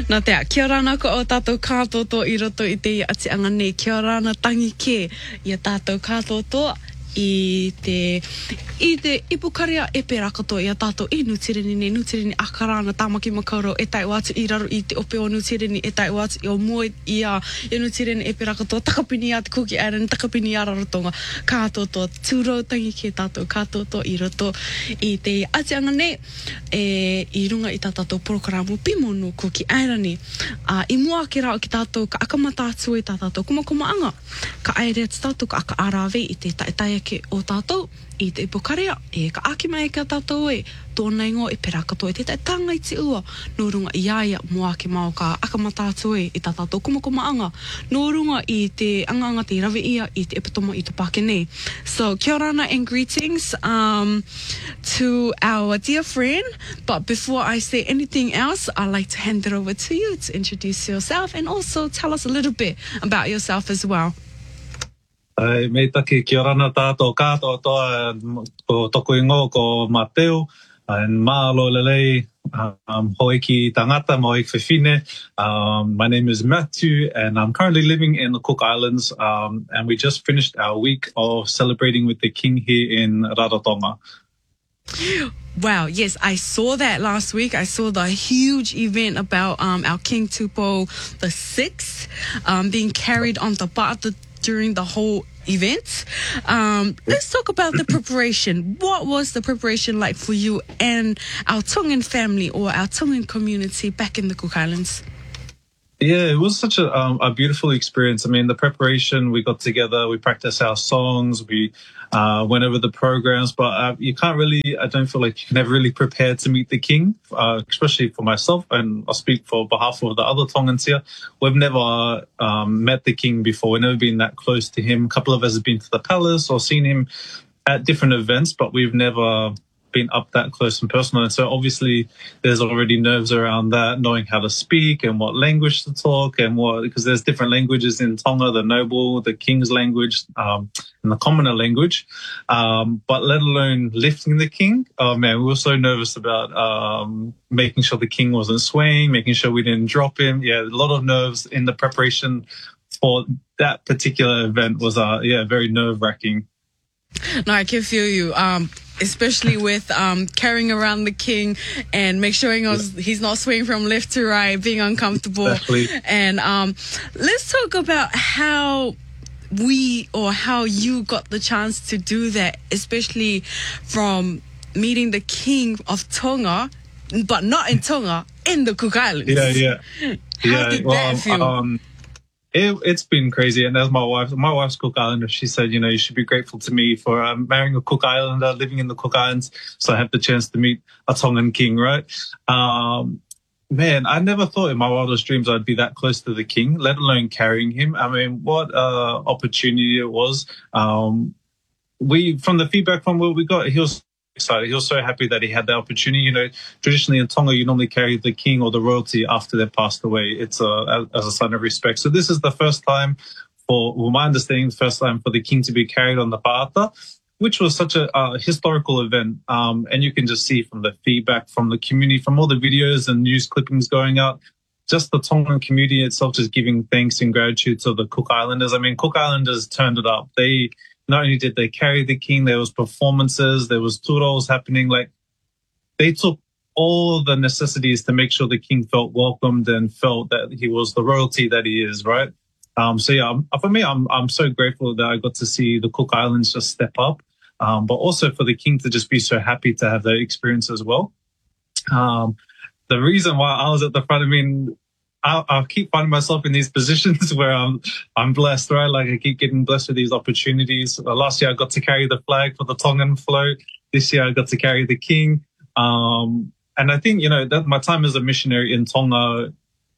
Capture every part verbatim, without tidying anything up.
Nā te a, kia rana ko o tātou kātoto I roto I te ati anga nei, kia rana tangi ke I a tātou kātoto I te, I te ipukarea e pe rakato I a tātou I nutireni nei, nutireni akarana tāmaki makauro e tai watu I raro I te ope o nutireni e tai watu I o mua I a e nutireni e pe rakato takapini a te Cookie Island, takapini a rarotonga kātoto, tūrau tangi ke tātou kātoto I roto I te ati anga nei e, I runga I tā tātou porokaramu pimonu Cookie Island uh, I mua ke rao ki tātou ka akamata atu I tā tātou kumakumaanga ka aere atu tātou ka aka arawe I te tae ke o tātou I te ipokarea e ka aki mai ka tātou e tōna ingo e pera katoa e te tai tanga I te ua no runga I aia mua ke mao ka akamata atu e I tā tātou kumakumaanga no runga I te anganga te rawe ia I te epitoma I te pake nei. So kia rana and greetings um, to our dear friend, but before I say anything else I'd like to hand it over to you to introduce yourself and also tell us a little bit about yourself as well. Ai, mei taki ki orana tātou kātou toa ko toku ingo ko Mateo and Malo Lelei um, hoi ki tangata mo I Whewhine. Um, my name is Matthew and I'm currently living in the Cook Islands um, and we just finished our week of celebrating with the King here in Rarotonga. Wow, yes, I saw that last week. I saw the huge event about um, our King Tupou the sixth um, being carried on the bata during the whole event. Um, let's talk about the preparation. What was the preparation like for you and our Tongan family or our Tongan community back in the Cook Islands? Yeah, it was such a um, a beautiful experience. I mean, the preparation, we got together, we practiced our songs, we uh, went over the programs, but uh, you can't really, I don't feel like you can ever really prepare to meet the king, uh, especially for myself, and I'll speak for behalf of the other Tongans here. We've never um, met the king before. We've never been that close to him. A couple of us have been to the palace or seen him at different events, but we've never been up that close and personal. And so obviously there's already nerves around that, knowing how to speak and what language to talk and what, because there's different languages in Tonga, the noble, the king's language, um, and the commoner language. Um, but let alone lifting the king. Oh man, we were so nervous about, um, making sure the king wasn't swaying, making sure we didn't drop him. Yeah, a lot of nerves in the preparation for that particular event was, uh, yeah, very nerve wracking. No, I can feel you. Um, especially with um, carrying around the king and make sure he's not swaying from left to right, being uncomfortable. Exactly. And um, let's talk about how we or how you got the chance to do that, especially from meeting the king of Tonga, but not in Tonga, in the Cook Islands. Yeah, yeah. How yeah, did well, that feel? Um, It, it's been crazy, and as my wife, my wife's Cook Islander, she said, you know, you should be grateful to me for um, marrying a Cook Islander, living in the Cook Islands, so I have the chance to meet a Tongan king, right? Um, man, I never thought in my wildest dreams I'd be that close to the king, let alone carrying him. I mean, what uh, opportunity it was. Um, we, from the feedback from what we got, he was excited. He was so happy that he had the opportunity. You know, traditionally in Tonga, you normally carry the king or the royalty after they've passed away. It's a, as a sign of respect. So this is the first time for, well, my understanding, the first time for the king to be carried on the paata, which was such a uh, historical event. Um, and you can just see from the feedback from the community, from all the videos and news clippings going out, just the Tongan community itself just giving thanks and gratitude to the Cook Islanders. I mean, Cook Islanders turned it up. They, not only did they carry the king, there was performances, there was turos happening. Like, they took all the necessities to make sure the king felt welcomed and felt that he was the royalty that he is, right? Um, so yeah, for me, I'm I'm so grateful that I got to see the Cook Islands just step up, um, but also for the king to just be so happy to have that experience as well. Um, the reason why I was at the front, I mean, I, I keep finding myself in these positions where I'm I'm blessed, right? Like, I keep getting blessed with these opportunities. Uh, last year I got to carry the flag for the Tongan float. This year I got to carry the king. Um, and I think, you know, that my time as a missionary in Tonga,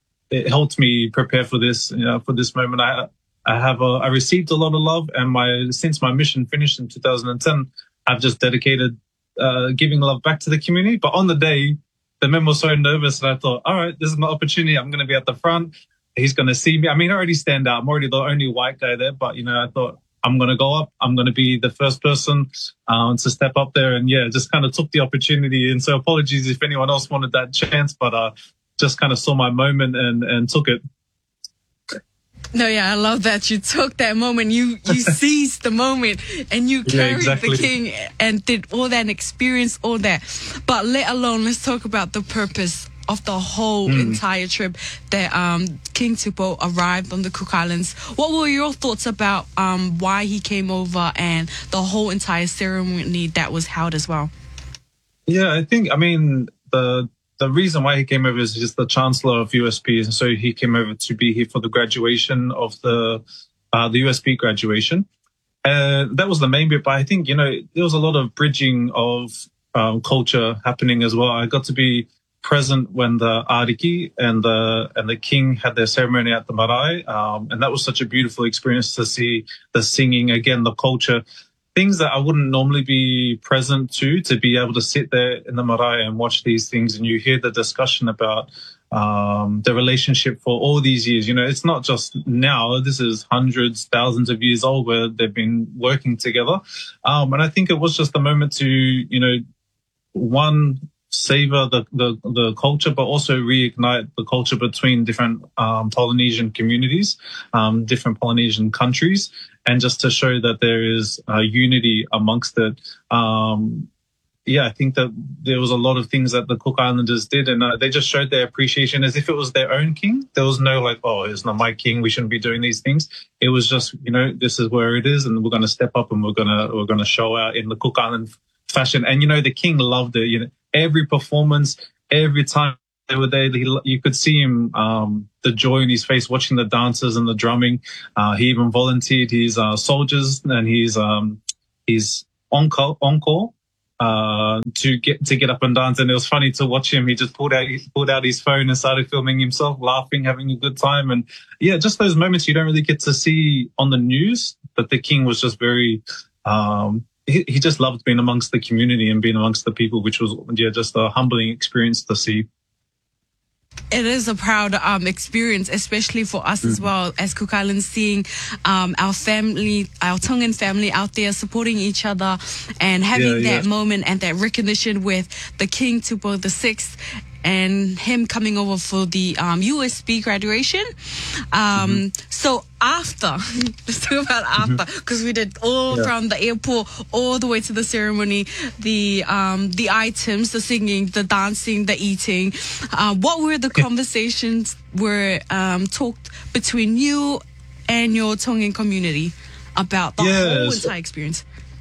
it helped me prepare for this, you know, for this moment. I I have a, I received a lot of love, and my since my mission finished in two thousand ten, I've just dedicated uh, giving love back to the community. But on the day, the men were so nervous, and I thought, all right, this is my opportunity. I'm going to be at the front. He's going to see me. I mean, I already stand out. I'm already the only white guy there, but, you know, I thought I'm going to go up. I'm going to be the first person um, to step up there. And, yeah, just kind of took the opportunity. And so apologies if anyone else wanted that chance. But, uh, just kind of saw my moment and, and took it. No, yeah, I love that you took that moment. You you seized the moment and you carried yeah, exactly. the king and did all that and experienced all that. But let alone, let's talk about the purpose of the whole mm. entire trip that um, King Tupou arrived on the Cook Islands. What were your thoughts about um, why he came over and the whole entire ceremony that was held as well? Yeah, I think, I mean, the the reason why he came over is just the Chancellor of U S P. And so he came over to be here for the graduation of the uh, the U S P graduation. And that was the main bit. But I think, you know, there was a lot of bridging of um, culture happening as well. I got to be present when the Ariki and the and the king had their ceremony at the marae. Um, and that was such a beautiful experience to see the singing, again, the culture. Things that I wouldn't normally be present to, to be able to sit there in the marae and watch these things, and you hear the discussion about um, the relationship for all these years. You know, it's not just now. This is hundreds, thousands of years old where they've been working together. Um, and I think it was just a moment to, you know, one, savor the, the, the culture, but also reignite the culture between different um, Polynesian communities, um, different Polynesian countries, and just to show that there is uh, unity amongst it. Um, yeah, I think that there was a lot of things that the Cook Islanders did, and uh, they just showed their appreciation as if it was their own king. There was no like, oh, it's not my king, we shouldn't be doing these things. It was just, you know, this is where it is, and we're going to step up and we're going to we're going to show out in the Cook Island fashion. And you know, the king loved it. You know, every performance, every time they were there, he, you could see him, um, the joy in his face watching the dancers and the drumming. Uh, he even volunteered his uh, soldiers and his um, his on-call, on-call uh, to get to get up and dance. And it was funny to watch him. He just pulled out he pulled out his phone and started filming himself, laughing, having a good time. And yeah, just those moments you don't really get to see on the news. But the king was just very. Um, He, he just loved being amongst the community and being amongst the people, which was, yeah, just a humbling experience to see. It is a proud um, experience, especially for us mm. as well as Cook Islands, seeing um, our family, our Tongan family out there supporting each other and having yeah, that yeah. moment and that recognition with the King Tupou the Sixth. And him coming over for the um, U S P graduation. Um, mm-hmm. So after, let's talk about after, because mm-hmm. we did all yeah. from the airport all the way to the ceremony, the um, the items, the singing, the dancing, the eating. Uh, what were the conversations were um, talked between you and your Tongan community about the yes. whole entire experience?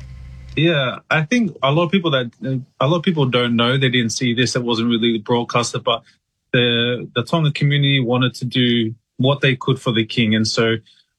Yeah, I think a lot of people that a lot of people don't know. They didn't see this. It wasn't really broadcasted, but the the Tongan community wanted to do what they could for the king, and so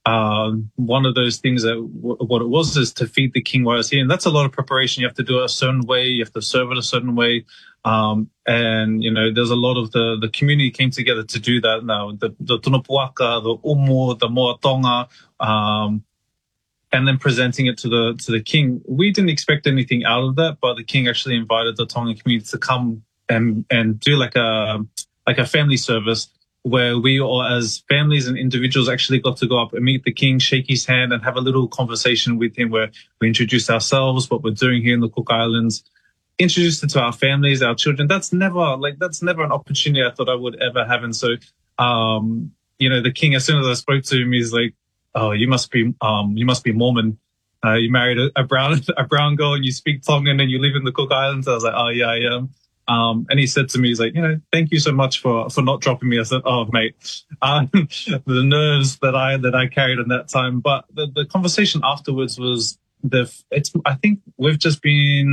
um, one of those things that w- what it was is to feed the king while he's here, and that's a lot of preparation. You have to do it a certain way. You have to serve it a certain way, um, and you know there's a lot of the the community came together to do that. Now the the Tunapuaka, the Umu, the Moatonga. Um, And then presenting it to the to the king. We didn't expect anything out of that, but the king actually invited the Tongan community to come and and do like a like a family service where we all, as families and individuals, actually got to go up and meet the king, shake his hand, and have a little conversation with him where we introduce ourselves, what we're doing here in the Cook Islands, introduce it to our families, our children. That's never like that's never an opportunity I thought I would ever have. And so, um, you know, the king, as soon as I spoke to him, he's like, oh, you must be, um, you must be Mormon. Uh, you married a, a brown, a brown girl, and you speak Tongan, and you live in the Cook Islands. I was like, oh yeah, I am. Um, and he said to me, he's like, you know, thank you so much for for not dropping me. I said, oh mate, um, the nerves that I that I carried in that time. But the, the conversation afterwards was the. It's. I think we've just been,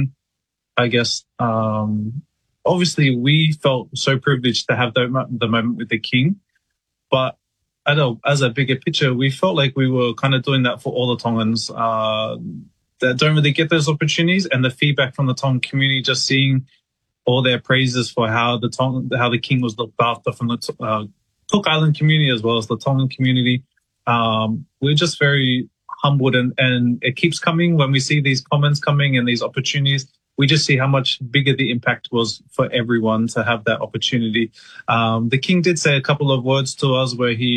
I guess, um, obviously we felt so privileged to have the the moment with the king, but. I know, as a bigger picture, we felt like we were kind of doing that for all the Tongans uh, that don't really get those opportunities, and the feedback from the Tongan community, just seeing all their praises for how the Tong- how the king was looked after from the uh, Cook Island community as well as the Tongan community. Um, we're just very humbled, and, and it keeps coming when we see these comments coming and these opportunities. We just see how much bigger the impact was for everyone to have that opportunity. Um, the king did say a couple of words to us where he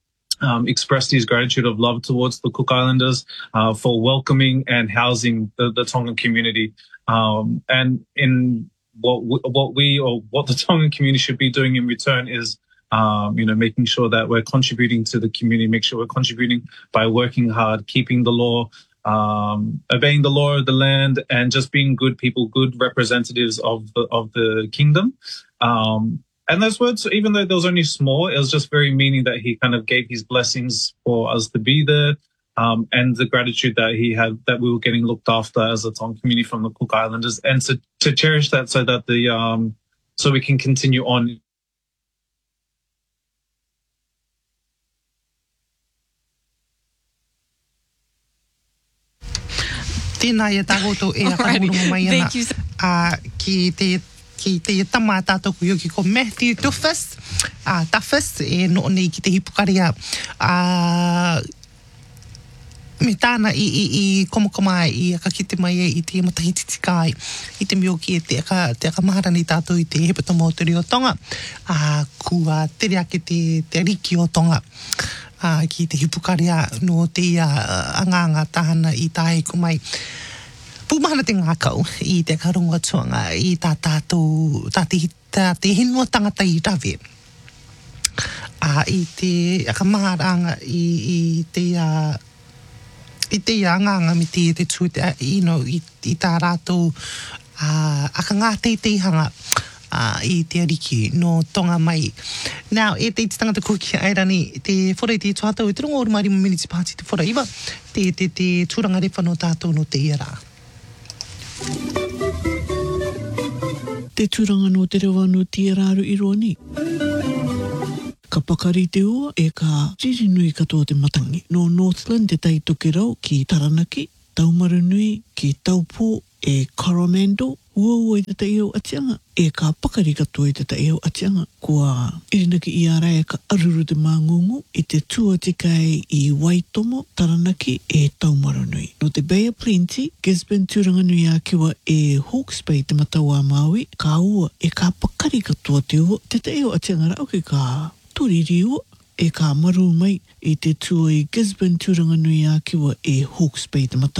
um, expressed his gratitude of love towards the Cook Islanders uh, for welcoming and housing the, the Tongan community. Um, and in what we, what we or what the Tongan community should be doing in return is, um, you know, making sure that we're contributing to the community, make sure we're contributing by working hard, keeping the law, um, obeying the law of the land, and just being good people, good representatives of the of the kingdom. Um, and those words, even though they was only small, it was just very meaning that he kind of gave his blessings for us to be there. Um, and the gratitude that he had, that we were getting looked after as a Tongan community from the Cook Islanders, and to, to cherish that so that the um, so we can continue on. Tēnā ia tāgoto e a kahuru mai ana. Uh, ki te ki te tama tātou kuioki ko Matthew Duffus, uh, Duffus e no nei ki te hipukaria. Uh, Me tāna i, i, i komokoma i a kakite mai e i te matahititi kai i te mioki e te aka, te aka maharani tātou i te hepata mauturi o Tonga. Uh, kua tere ake te, te riki o Tonga. Uh, ki te hipukaria no te uh, anganga tahana i tae kumai. Pūmahana te ngākau i te karonga tuanga i tā tātou, tā te, tā te hinua tangata i rawe. Uh, I te aka maharanga i, i te... Uh, I te anganga mi te te tū te, you know, i, i tā rātou uh, aka ngā teitehanga uh, i te ariki no Tonga mai. Now, e te tangata kuki airani, te whora i te tuatau, te rongo orumari mo miniti pāti te whora iwa, te, te, te tūranga rewa no tātou no te iara. Te tūranga no te rewa no te iara aru i roa ni. Ka pakari te ua e ka riri nui katoa te matangi. No Northland te tai toke rau ki Taranaki, Taumaru nui ki Taupo e Coromandel, ua ua i te tai au atianga e ka pakari katoa i te tai au atianga. Kua irinaki i ara e ka aruru te māngungu i te tua tikai i Waitomo, Taranaki e Taumaru nui. No te Bay of Plenty, Gisborne tūranga nui a kiwa e Hawke's Bay te matau a Maui, ka ua e ka pakari katoa te ua, te tai au atianga rau ki ka Toriri ua e ka maru mai i te tua i Gisborne tūranga nui a kiwa e Hawke's Bay te matau.